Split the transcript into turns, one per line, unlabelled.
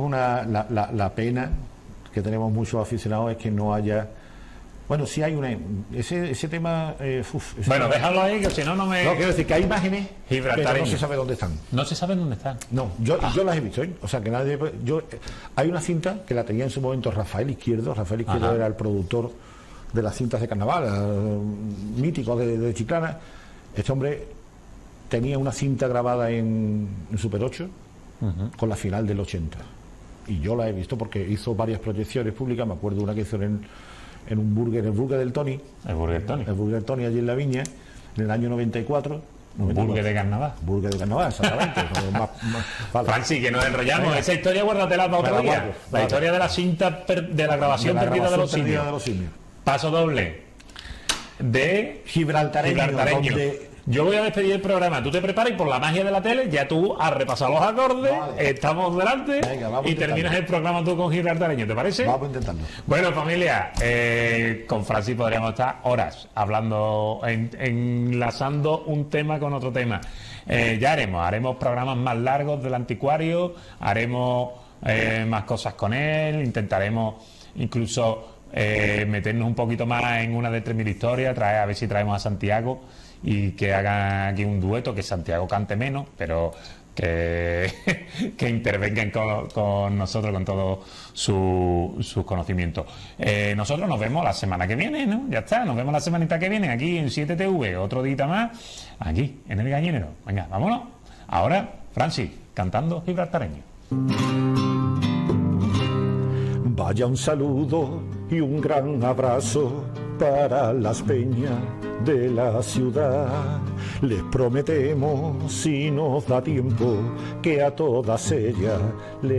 la pena que tenemos muchos aficionados es que no haya... Bueno, sí hay ese tema...
bueno, déjalo ahí, que si no, no me...
No, quiero decir que hay imágenes, pero no se sabe dónde están.
No se sabe dónde están.
No, yo las he visto, ¿eh? O sea, que nadie... hay una cinta que la tenía en su momento Rafael Izquierdo. Rafael Izquierdo Ajá. Era el productor de las cintas de carnaval, mítico de Chiclana. Este hombre tenía una cinta grabada en Super 8 con la final del 80. Y yo la he visto porque hizo varias proyecciones públicas. Me acuerdo una que hizo en un burger, el burger del Tony.
El burger Tony.
El burger Tony allí en La Viña, en el año 94.
Burger de carnaval.
Burger de carnaval, exactamente.
Vale. Francis, que nos enrollamos. Esa historia guárdatela para otro día. La historia de la cinta, de la grabación perdida de los simios. Paso doble. De Gibraltareño. Donde... Yo voy a despedir el programa, tú te preparas y por la magia de la tele ya tú has repasado los acordes, vale. Estamos delante. Venga, y terminas el programa tú con Gibraltareño, ¿te parece?
Vamos a intentarlo.
Bueno, familia, con Francis podríamos estar horas hablando, enlazando un tema con otro tema. Ya haremos programas más largos del anticuario, haremos más cosas con él, intentaremos incluso meternos un poquito más en una de 3.000 historias, a ver si traemos a Santiago y que haga aquí un dueto, que Santiago cante menos, pero que intervengan con nosotros con todos sus conocimientos. Nosotros nos vemos la semana que viene, ¿no? Ya está, nos vemos la semanita que viene aquí en 7TV, otro día más, aquí en El Gallinero. Venga, vámonos. Ahora, Francis, cantando Gibraltareño.
Vaya un saludo y un gran abrazo para las peñas de la ciudad. Les prometemos, si nos da tiempo, que a todas ellas les